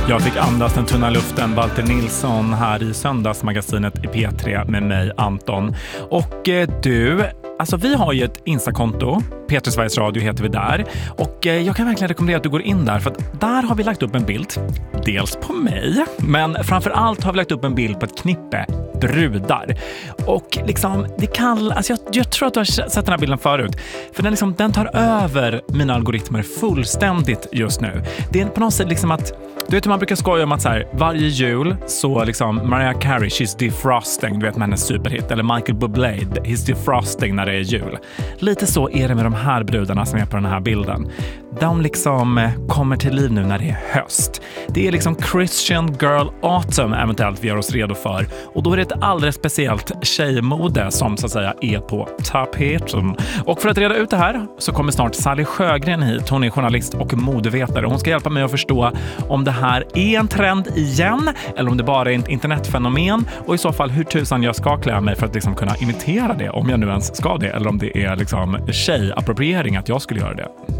Jag fick andas den tunna luften, Walter Nilsson här i söndagsmagasinet i P3 med mig, Anton. Och du, alltså vi har ju ett Insta-konto, P3 Sveriges Radio heter vi där. Och jag kan verkligen rekommendera att du går in där, för att där har vi lagt upp en bild, dels på mig, men framförallt har vi lagt upp en bild på ett knippe brudar. Och liksom, det kan, alltså jag tror att du har sett den här bilden förut, för den tar över mina algoritmer fullständigt just nu. Det är på något sätt liksom att, du vet hur man brukar skoja om att så här, varje jul så liksom Mariah Carey, she's defrosting, du vet med hennes superhit, eller Michael Bublé, he's defrosting när det är jul. Lite så är det med de här brudarna som är på den här bilden. De liksom kommer till liv nu när det är höst. Det är liksom Christian Girl Autumn eventuellt vi gör oss redo för. Och då är det ett alldeles speciellt tjejmode som så att säga är på tapeten. Och för att reda ut det här så kommer snart Sally Sjögren hit. Hon är journalist och modevetare. Hon ska hjälpa mig att förstå om det här är en trend igen eller om det bara är ett internetfenomen. Och i så fall hur tusan jag ska klä mig för att liksom kunna imitera det, om jag nu ens ska det. Eller om det är liksom tjejappropriering att jag skulle göra det.